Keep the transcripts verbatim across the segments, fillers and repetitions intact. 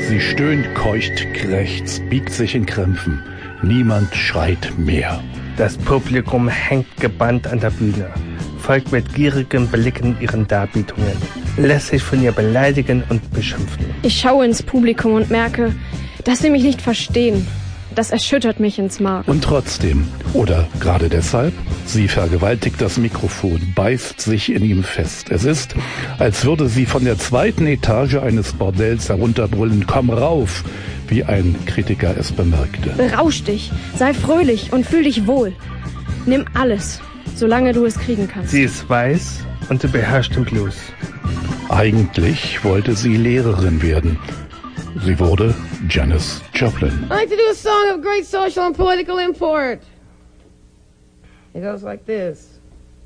Sie stöhnt, keucht, krächzt, biegt sich in Krämpfen. Niemand schreit mehr. Das Publikum hängt gebannt an der Bühne, folgt mit gierigen Blicken ihren Darbietungen, lässt sich von ihr beleidigen und beschimpfen. Ich schaue ins Publikum und merke, dass sie mich nicht verstehen. Das erschüttert mich ins Mark. Und trotzdem, oder gerade deshalb, sie vergewaltigt das Mikrofon, beißt sich in ihm fest. Es ist, als würde sie von der zweiten Etage eines Bordells herunterbrüllen, komm rauf, wie ein Kritiker es bemerkte. Berausch dich, sei fröhlich und fühl dich wohl. Nimm alles, solange du es kriegen kannst. Sie ist weiß und sie beherrscht den Blues. Eigentlich wollte sie Lehrerin werden. Sie wurde Janis Joplin. I'd like to do a song of great social and political import. It goes like this.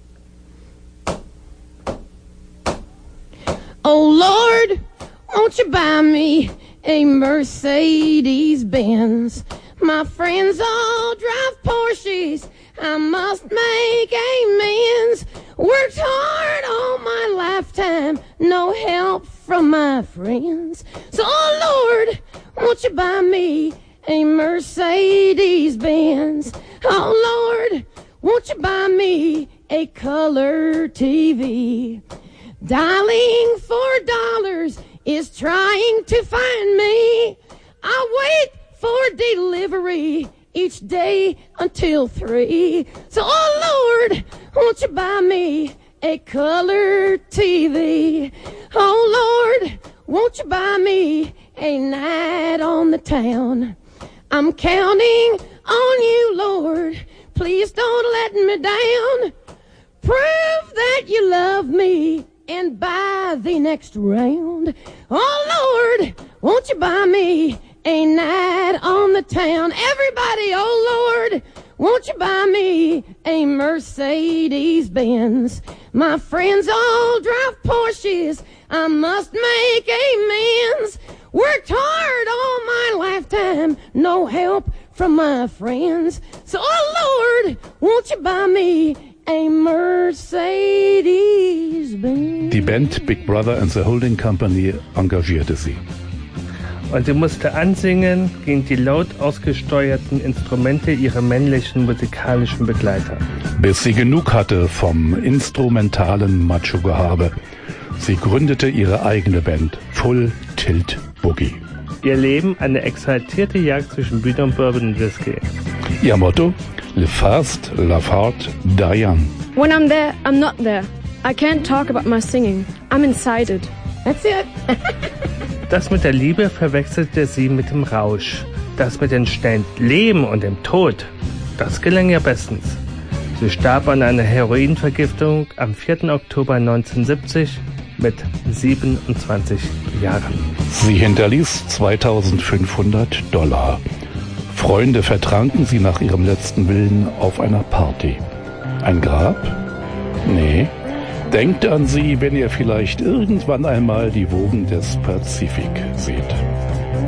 Oh Lord, won't you buy me a Mercedes-Benz? My friends all drive Porsches. I must make amends. Worked hard all my lifetime, no help from my friends. So, oh Lord, won't you buy me a Mercedes-Benz? Oh Lord, won't you buy me a color T V? Dialing for dollars is trying to find me. I wait for delivery each day until three. So, oh Lord, won't you buy me a color T V? Oh Lord, won't you buy me a night on the town? I'm counting on you, Lord. Please don't let me down. Prove that you love me and buy the next round. Oh Lord, won't you buy me a night on the town? Everybody, oh Lord, won't you buy me a Mercedes-Benz? My friends all drive Porsches. I must make amends. Worked hard all my lifetime, no help from my friends. So, oh Lord, won't you buy me a Mercedes-Benz? Die Band Big Brother and the Holding Company engagierte sie. Und sie musste ansingen gegen die laut ausgesteuerten Instrumente ihrer männlichen musikalischen Begleiter. Bis sie genug hatte vom instrumentalen Macho-Gehabe. Sie gründete ihre eigene Band, Full Tilt Boogie. Ihr Leben eine exaltierte Jagd zwischen Bühne und Bourbon und Whisky. Ihr Motto? Live fast, love hard, die young. When I'm there, I'm not there. I can't talk about my singing. I'm inside it. That's it. Das mit der Liebe verwechselte sie mit dem Rausch. Das mit dem schnellen Leben und dem Tod, das gelang ihr bestens. Sie starb an einer Heroinvergiftung am vierten Oktober neunzehnhundertsiebzig mit siebenundzwanzig Jahren. Sie hinterließ zweitausendfünfhundert Dollar. Freunde vertranken sie nach ihrem letzten Willen auf einer Party. Ein Grab? Nee. Denkt an sie, wenn ihr vielleicht irgendwann einmal die Wogen des Pazifik seht.